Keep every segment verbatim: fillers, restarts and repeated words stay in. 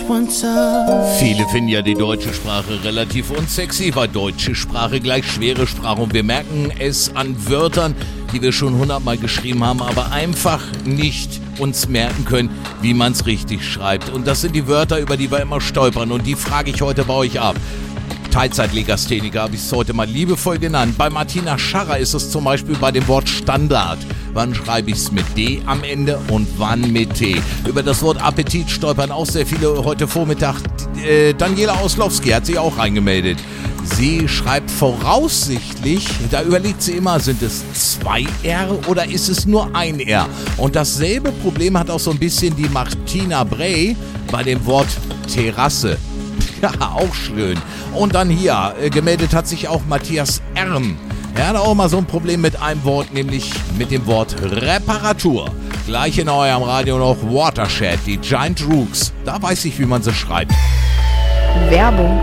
Viele finden ja die deutsche Sprache relativ unsexy, weil deutsche Sprache gleich schwere Sprache. Und wir merken es an Wörtern, die wir schon hundertmal geschrieben haben, aber einfach nicht uns merken können, wie man es richtig schreibt. Und das sind die Wörter, über die wir immer stolpern. Und die frage ich heute bei euch ab. Teilzeitlegastheniker habe ich es heute mal liebevoll genannt. Bei Martina Scharrer ist es zum Beispiel bei dem Wort Standard. Wann schreibe ich es mit D am Ende und wann mit T? Über das Wort Appetit stolpern auch sehr viele heute Vormittag. Äh, Daniela Oslowski hat sich auch reingemeldet. Sie schreibt voraussichtlich, da überlegt sie immer, sind es zwei R oder ist es nur ein R? Und dasselbe Problem hat auch so ein bisschen die Martina Bray bei dem Wort Terrasse. Ja, auch schön. Und dann hier, äh, gemeldet hat sich auch Matthias Erm. Er hat auch mal so ein Problem mit einem Wort, nämlich mit dem Wort Reparatur. Gleich in eurem Radio noch Watershed, die Giant Rooks. Da weiß ich, wie man sie schreibt. Werbung.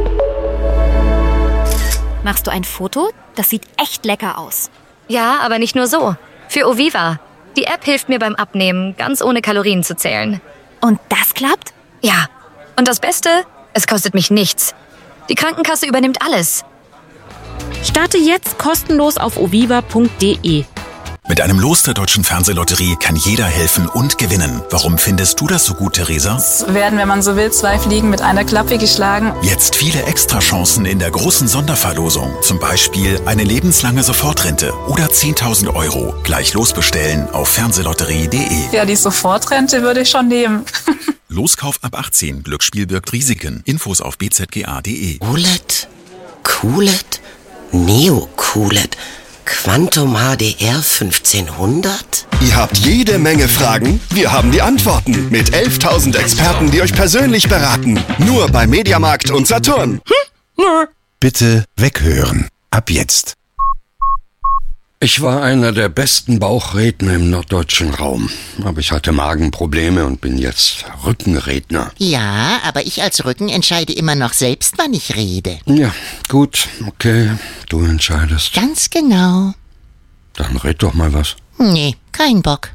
Machst du ein Foto? Das sieht echt lecker aus. Ja, aber nicht nur so. Für Oviva. Die App hilft mir beim Abnehmen, ganz ohne Kalorien zu zählen. Und das klappt? Ja. Und das Beste? Es kostet mich nichts. Die Krankenkasse übernimmt alles. Starte jetzt kostenlos auf oviva punkt de. Mit einem Los der Deutschen Fernsehlotterie kann jeder helfen und gewinnen. Warum findest du das so gut, Theresa? Es werden, wenn man so will, zwei Fliegen mit einer Klappe geschlagen. Jetzt viele Extrachancen in der großen Sonderverlosung. Zum Beispiel eine lebenslange Sofortrente oder zehntausend Euro. Gleich losbestellen auf fernsehlotterie punkt de. Ja, die Sofortrente würde ich schon nehmen. Loskauf ab achtzehn. Glücksspiel birgt Risiken. Infos auf b z g a punkt de. Ulet, Kulet, Neo-Kulet, Quantum H D R fünfzehnhundert? Ihr habt jede Menge Fragen, wir haben die Antworten. Mit elftausend Experten, die euch persönlich beraten. Nur bei Mediamarkt und Saturn. Hm? Nö. Bitte weghören. Ab jetzt. Ich war einer der besten Bauchredner im norddeutschen Raum. Aber ich hatte Magenprobleme und bin jetzt Rückenredner. Ja, aber ich als Rücken entscheide immer noch selbst, wann ich rede. Ja, gut, okay, du entscheidest. Ganz genau. Dann red doch mal was. Nee, kein Bock.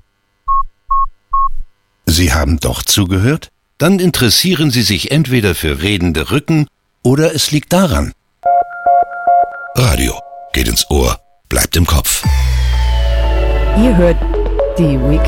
Sie haben doch zugehört? Dann interessieren Sie sich entweder für redende Rücken oder es liegt daran. Radio geht ins Ohr. Bleibt im Kopf. Ihr hört die Week